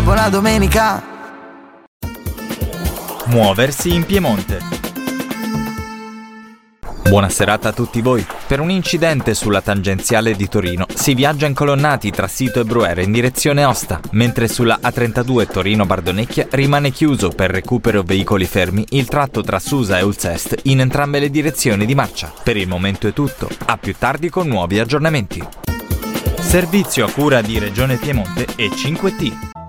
buona domenica. Muoversi in Piemonte. Buona serata a tutti voi. Per un incidente sulla tangenziale di Torino si viaggia incolonnati tra Sito e Bruere in direzione Osta, mentre sulla A32 Torino-Bardonecchia rimane chiuso per recupero veicoli fermi il tratto tra Susa e Ulzest in entrambe le direzioni di marcia. Per il momento è tutto, a più tardi con nuovi aggiornamenti. Servizio a cura di Regione Piemonte e 5T.